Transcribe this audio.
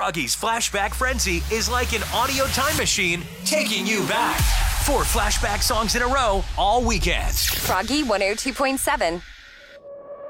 Froggy's Flashback Frenzy is like an audio time machine taking you back. 4 flashback songs in a row all weekend. Froggy 102.7.